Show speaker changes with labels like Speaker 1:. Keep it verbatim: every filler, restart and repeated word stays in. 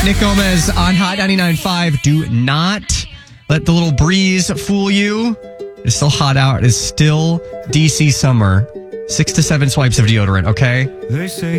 Speaker 1: Nick Gomez on Hot ninety-nine point five. Do not let the little breeze fool you. It's still hot out. It's still D C summer. Six to seven swipes of deodorant, okay?
Speaker 2: They say